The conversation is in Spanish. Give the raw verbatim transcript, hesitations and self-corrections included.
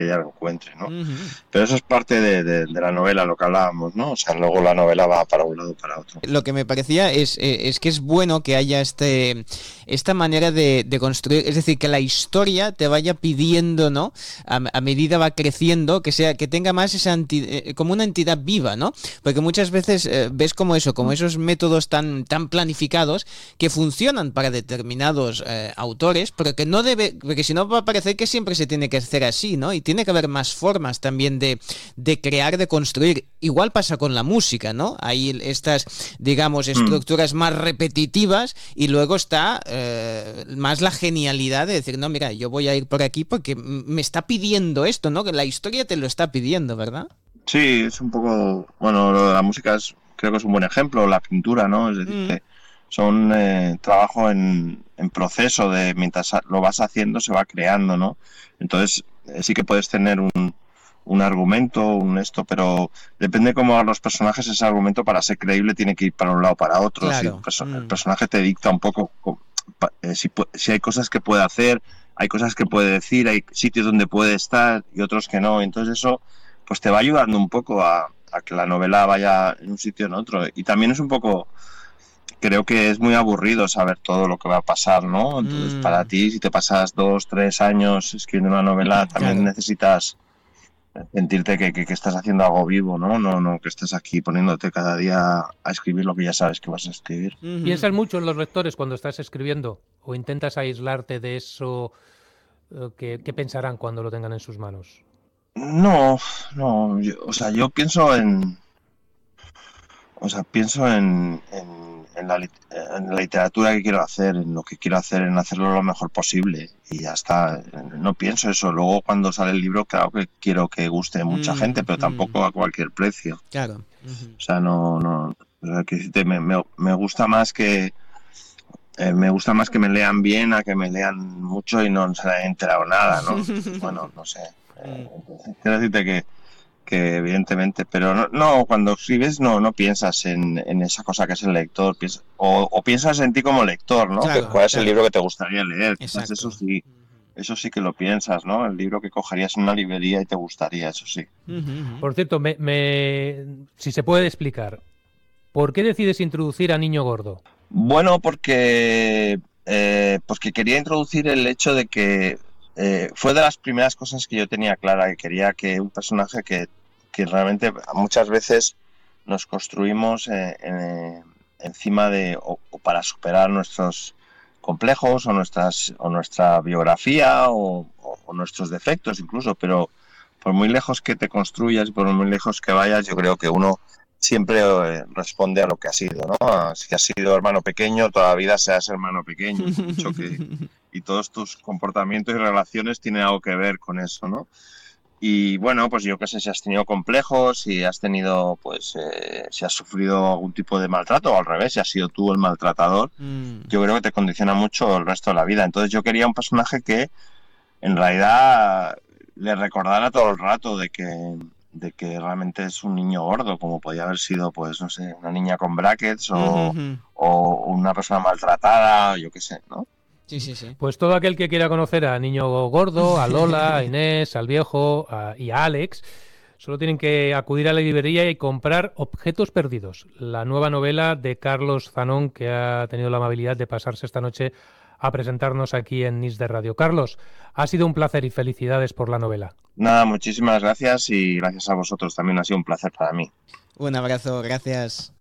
que ella lo encuentre, ¿no? Uh-huh. Pero eso es parte de, de, de la novela, lo que hablábamos, ¿no? O sea, luego la novela va para un lado o para otro. Lo que me parecía es, es que es bueno que haya este esta manera de, de construir, es decir, que la historia te vaya pidiendo, ¿no? A, a medida va creciendo, que sea que tenga más esa enti- como una entidad viva, ¿no? Porque muchas veces eh, ves como eso, como esos métodos tan tan planificados que funcionan para determinados eh, autores, pero que no debe, porque si no va a parecer que siempre se tiene que hacer así, ¿no? Y tiene que haber más formas también de, de crear, de construir. Igual pasa con la música, ¿no? Hay estas, digamos, estructuras mm. más repetitivas y luego está eh, más la genialidad de decir, no, mira, yo voy a ir por aquí porque me está pidiendo esto, ¿no? Que la historia te lo está pidiendo, ¿verdad? Sí, es un poco, bueno, lo de la música es, creo que es un buen ejemplo, la pintura, ¿no? Es decir, mm. que son eh, trabajo en, en proceso de mientras lo vas haciendo se va creando, ¿no? Entonces eh, sí que puedes tener un, un argumento, un esto, pero depende cómo hagan los personajes, ese argumento para ser creíble tiene que ir para un lado o para otro. Claro. Si el, perso- mm. el personaje te dicta un poco eh, si, si hay cosas que puede hacer, hay cosas que puede decir, hay sitios donde puede estar y otros que no. Entonces eso pues te va ayudando un poco a, a que la novela vaya en un sitio o en otro. Y también es un poco, creo que es muy aburrido saber todo lo que va a pasar, ¿no? Entonces mm. para ti, si te pasas dos, tres años escribiendo una novela, también claro. necesitas sentirte que, que, que estás haciendo algo vivo, ¿no? No, no que estás aquí poniéndote cada día a escribir lo que ya sabes que vas a escribir. Uh-huh. ¿Piensas mucho en los lectores cuando estás escribiendo? ¿O intentas aislarte de eso que, que pensarán cuando lo tengan en sus manos? No, no, yo, o sea, yo pienso en, o sea, pienso en, en, en, la, en la literatura que quiero hacer, en lo que quiero hacer, en hacerlo lo mejor posible y ya está. No pienso eso. Luego cuando sale el libro, claro que quiero que guste a mucha mm, gente, pero tampoco mm. a cualquier precio. Claro. Uh-huh. O sea, no, no, o sea, que me, me, me gusta más que eh, me gusta más que me lean bien a que me lean mucho y no se hayan enterado nada, ¿no? Bueno, no sé. Eh, quiero decirte que, que evidentemente, pero no, no cuando escribes no, no piensas en, en esa cosa que es el lector, piensas, o, o piensas en ti como lector, ¿no? Claro, que cuál es claro. el libro que te gustaría leer. Exacto. Eso sí, eso sí que lo piensas, ¿no? El libro que cogerías en una librería y te gustaría, eso sí. Uh-huh. Por cierto, me, me, si se puede explicar, ¿por qué decides introducir a Niño Gordo? Bueno, porque eh, pues que quería introducir el hecho de que eh, fue de las primeras cosas que yo tenía clara, que quería que un personaje que, que realmente muchas veces nos construimos eh, en, encima de o, o para superar nuestros complejos o nuestras o nuestra biografía o, o, o nuestros defectos incluso, pero por muy lejos que te construyas y por muy lejos que vayas, yo creo que uno siempre eh, responde a lo que ha sido, ¿no? Si has sido hermano pequeño, toda la vida seas hermano pequeño, mucho que, y todos tus comportamientos y relaciones tienen algo que ver con eso, ¿no? Y bueno, pues yo qué sé, si has tenido complejos, si has tenido, pues, eh, si has sufrido algún tipo de maltrato, o al revés, si has sido tú el maltratador, mm. yo creo que te condiciona mucho el resto de la vida. Entonces yo quería un personaje que, en realidad, le recordara todo el rato de que de que realmente es un niño gordo, como podía haber sido, pues, no sé, una niña con brackets o, uh-huh. o una persona maltratada, yo qué sé, ¿no? Sí, sí, sí. Pues todo aquel que quiera conocer a Niño Gordo, a Lola, a Inés, al viejo a, y a Alex, solo tienen que acudir a la librería y comprar Objetos Perdidos, la nueva novela de Carlos Zanón, que ha tenido la amabilidad de pasarse esta noche a presentarnos aquí en Nis de Radio. Carlos, ha sido un placer y felicidades por la novela. Nada, muchísimas gracias y gracias a vosotros también ha sido un placer para mí. Un abrazo, gracias.